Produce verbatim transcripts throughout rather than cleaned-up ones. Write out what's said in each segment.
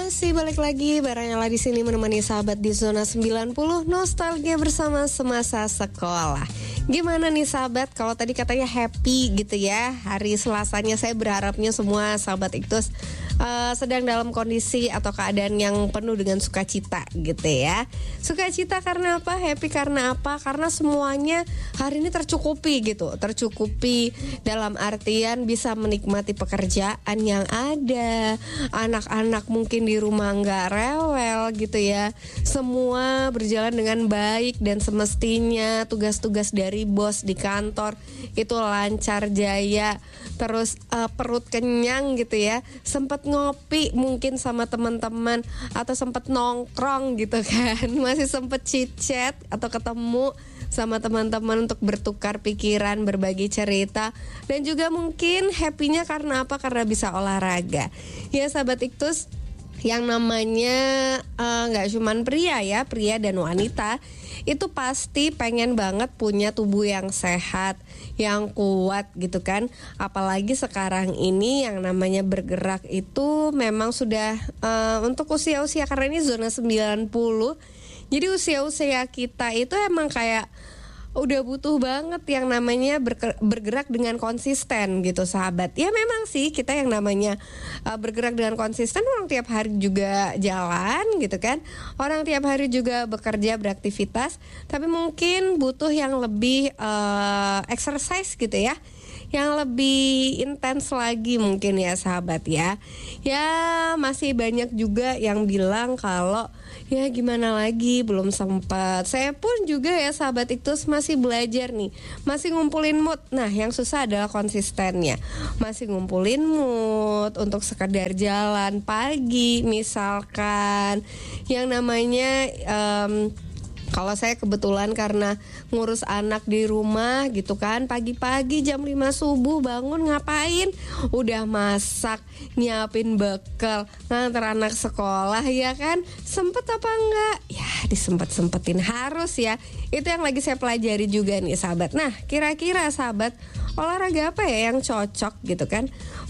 Masih balik lagi bareng Ella di sini menemani sahabat di Zona sembilan puluh Nostalgia bersama semasa sekolah. Gimana nih sahabat, kalau tadi katanya happy gitu ya, hari Selasanya saya berharapnya semua sahabat Iktus uh, sedang dalam kondisi atau keadaan yang penuh dengan sukacita gitu ya. Sukacita karena apa? Happy karena apa? Karena semuanya hari ini tercukupi gitu. Tercukupi dalam artian bisa menikmati pekerjaan yang ada, anak-anak mungkin di rumah nggak rewel gitu ya. Semua berjalan dengan baik dan semestinya tugas-tugas dari bos di kantor itu lancar jaya. Terus uh, perut kenyang gitu ya. Sempat ngopi mungkin sama teman-teman atau sempat nongkrong gitu kan. Masih sempat chit-chat atau ketemu sama teman-teman untuk bertukar pikiran, berbagi cerita. Dan juga mungkin happy-nya karena apa? Karena bisa olahraga. Ya sahabat Iktus, yang namanya nggak uh, cuman pria ya, pria dan wanita itu pasti pengen banget punya tubuh yang sehat, yang kuat gitu kan. Apalagi sekarang ini yang namanya bergerak itu memang sudah uh, untuk usia-usia, karena ini zona sembilan puluh. Jadi usia-usia kita itu emang kayak udah butuh banget yang namanya bergerak dengan konsisten gitu sahabat. Ya memang sih kita yang namanya uh, bergerak dengan konsisten, orang tiap hari juga jalan gitu kan. Orang tiap hari juga bekerja, beraktivitas. Tapi mungkin butuh yang lebih uh, exercise gitu ya, yang lebih intens lagi mungkin ya sahabat ya. Ya masih banyak juga yang bilang kalau ya gimana lagi, belum sempat. Saya pun juga ya sahabat Iktus masih belajar nih, masih ngumpulin mood. Nah yang susah adalah konsistennya. Masih ngumpulin mood untuk sekedar jalan pagi misalkan. Yang namanya um, kalau saya kebetulan karena ngurus anak di rumah gitu kan, pagi-pagi jam lima subuh bangun ngapain? Udah masak, nyiapin bekal, nganter anak sekolah ya kan? Sempet apa enggak? Ya disempet-sempetin harus ya. Itu yang lagi saya pelajari juga nih sahabat. Nah kira-kira sahabat, olahraga apa ya yang cocok gitu kan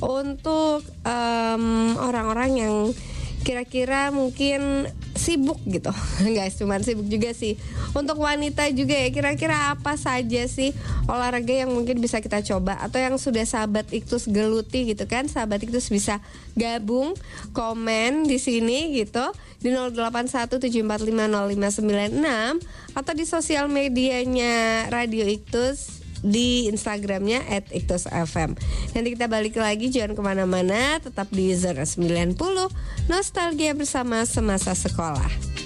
untuk um, orang-orang yang kira-kira mungkin sibuk gitu. Enggak cuma sibuk juga sih. Untuk wanita juga ya, kira-kira apa saja sih olahraga yang mungkin bisa kita coba atau yang sudah sahabat Iktus geluti gitu kan. Sahabat Iktus bisa gabung, komen di sini gitu di nol delapan satu tujuh empat lima nol lima sembilan enam atau di sosial medianya Radio Iktus di Instagramnya at iktus f m. Nanti kita balik lagi, jangan kemana-mana, tetap di Zona sembilan puluh Nostalgia bersama semasa sekolah.